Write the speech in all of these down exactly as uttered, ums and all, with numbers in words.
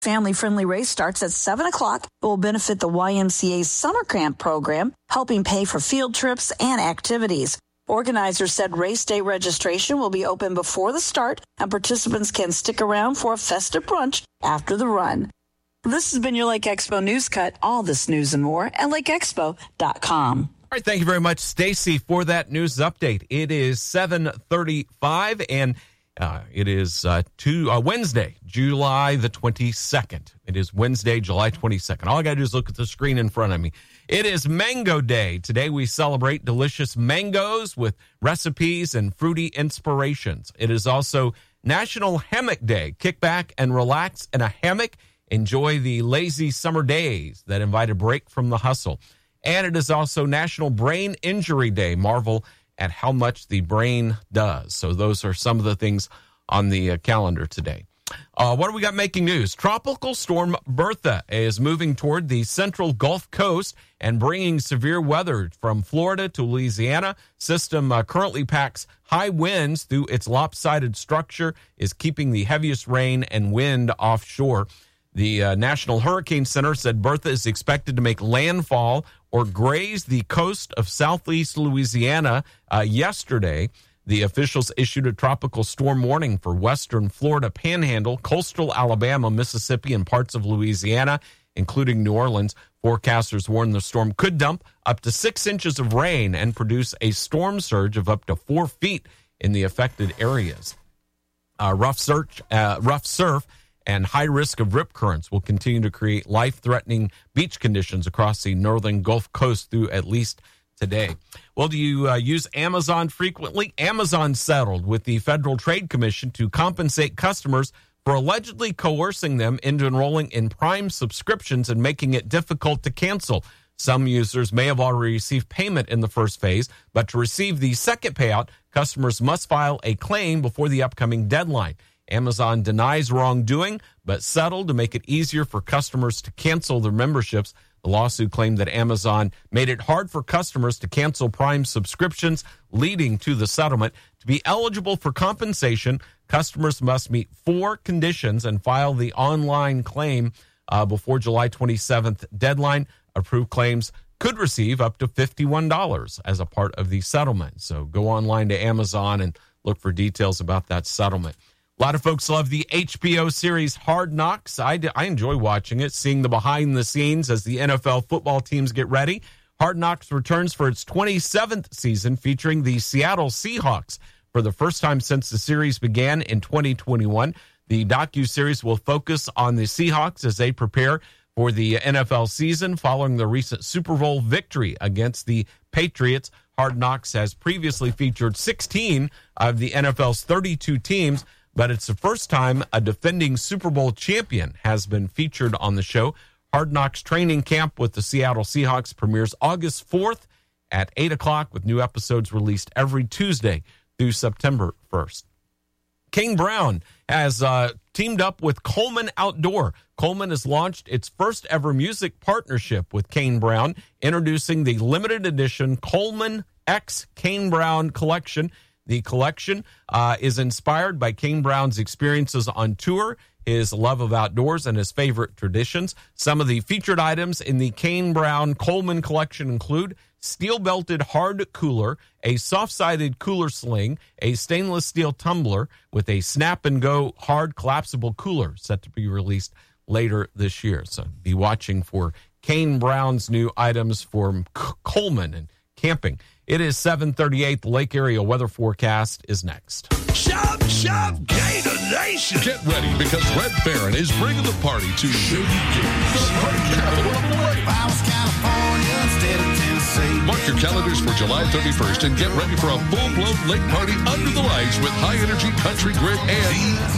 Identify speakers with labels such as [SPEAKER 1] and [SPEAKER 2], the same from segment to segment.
[SPEAKER 1] Family-friendly race starts at seven o'clock. It will benefit the Y M C A's summer camp program, helping pay for field trips and activities. Organizers said race day registration will be open before the start, and participants can stick around for a festive brunch after the run. This has been your Lake Expo News Cut. All this news and more at lake expo dot com.
[SPEAKER 2] All right, thank you very much, Stacy, for that news update. It is seven thirty-five, and uh, it is uh, two, uh, Wednesday, July the twenty-second. It is Wednesday, July twenty-second. All I got to do is look at the screen in front of me. It is Mango Day. Today we celebrate delicious mangoes with recipes and fruity inspirations. It is also National Hammock Day. Kick back and relax in a hammock. Enjoy the lazy summer days that invite a break from the hustle. And it is also National Brain Injury Day. Marvel at how much the brain does. So those are some of the things on the uh, calendar today. Uh, what do we got making news? Tropical storm Bertha is moving toward the central Gulf Coast and bringing severe weather from Florida to Louisiana. System uh, currently packs high winds through its lopsided structure, is keeping the heaviest rain and wind offshore. The uh, National Hurricane Center said Bertha is expected to make landfall or graze the coast of southeast Louisiana uh, yesterday. The officials issued a tropical storm warning for western Florida Panhandle, coastal Alabama, Mississippi, and parts of Louisiana, including New Orleans. Forecasters warn the storm could dump up to six inches of rain and produce a storm surge of up to four feet in the affected areas. Uh, rough, search, uh, rough surf and high risk of rip currents will continue to create life-threatening beach conditions across the northern Gulf Coast through at least today. Well, do you uh, use Amazon frequently? Amazon settled with the Federal Trade Commission to compensate customers for allegedly coercing them into enrolling in Prime subscriptions and making it difficult to cancel. Some users may have already received payment in the first phase, but to receive the second payout, customers must file a claim before the upcoming deadline. Amazon denies wrongdoing, but settled to make it easier for customers to cancel their memberships. The lawsuit claimed that Amazon made it hard for customers to cancel Prime subscriptions, leading to the settlement. To be eligible for compensation, customers must meet four conditions and file the online claim uh, before July twenty-seventh deadline. Approved claims could receive up to fifty-one dollars as a part of the settlement. So go online to Amazon and look for details about that settlement. A lot of folks love the H B O series Hard Knocks. I, I enjoy watching it, seeing the behind the scenes as the N F L football teams get ready. Hard Knocks returns for its twenty-seventh season, featuring the Seattle Seahawks. For the first time since the series began in twenty twenty-one, the docuseries will focus on the Seahawks as they prepare for the N F L season following the recent Super Bowl victory against the Patriots. Hard Knocks has previously featured sixteen of the N F L's thirty-two teams, but it's the first time a defending Super Bowl champion has been featured on the show. Hard Knocks training camp with the Seattle Seahawks premieres August fourth at eight o'clock, with new episodes released every Tuesday through September first. Kane Brown has uh, teamed up with Coleman Outdoor. Coleman has launched its first ever music partnership with Kane Brown, introducing the limited edition Coleman X Kane Brown collection. The collection uh, is inspired by Kane Brown's experiences on tour, his love of outdoors, and his favorite traditions. Some of the featured items in the Kane Brown Coleman collection include steel-belted hard cooler, a soft-sided cooler sling, a stainless steel tumbler with a snap-and-go hard collapsible cooler set to be released later this year. So be watching for Kane Brown's new items for Coleman and camping. It is seven thirty-eight. The Lake Area weather forecast is next.
[SPEAKER 3] Shop, shop, Gator Nation.
[SPEAKER 4] Get ready, because Red Baron is bringing the party to Shady Gators, the party capital of the lake.
[SPEAKER 3] California instead of Tennessee.
[SPEAKER 4] Mark your calendars for July thirty-first and get ready for a full-blown lake party under the lights with high-energy country grid and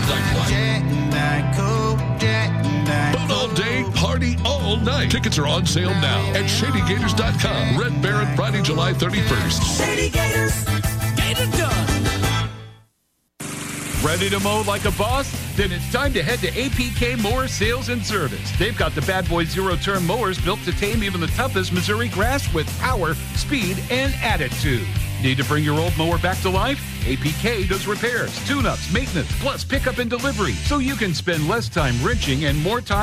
[SPEAKER 4] nightlife. Fun all day, party all night. Tickets are on sale now at shady gators dot com. Red Baron, Friday, July thirty-first.
[SPEAKER 3] Shady Gators, get it done.
[SPEAKER 5] Ready to mow like a boss? Then it's time to head to A P K Mower Sales and Service. They've got the Bad Boy zero-turn mowers built to tame even the toughest Missouri grass with power, speed, and attitude. Need to bring your old mower back to life? A P K does repairs, tune-ups, maintenance, plus pickup and delivery, so you can spend less time wrenching and more time